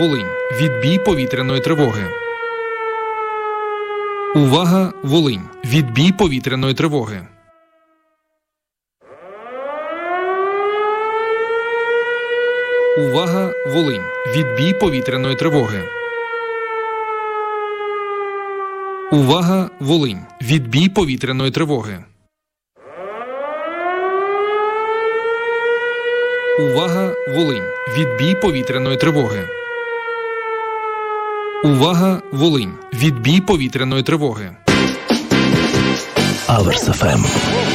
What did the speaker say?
Волинь. Відбій повітряної тривоги. Увага, Волинь. Відбій повітряної тривоги. Увага, Волинь. Відбій повітряної тривоги. Увага, Волинь. Відбій повітряної тривоги. Увага, Волинь. Відбій повітряної тривоги. Увага, Волинь. Відбій повітряної тривоги. Аверс ФМ.